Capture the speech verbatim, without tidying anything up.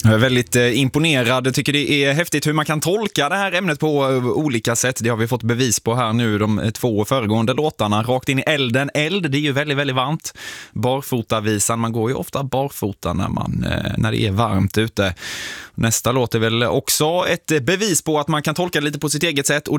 Jag är väldigt eh, imponerad. Jag tycker det är häftigt hur man kan tolka det här ämnet på eh, olika sätt. Det har vi fått bevis på här nu, de eh, två föregående låtarna. Rakt in i elden. Eld, det är ju väldigt, väldigt varmt. Barfotavisan, man går ju ofta barfota när, man, eh, när det är varmt ute. Nästa låt är väl också ett bevis på att man kan tolka det lite på sitt eget sätt. Och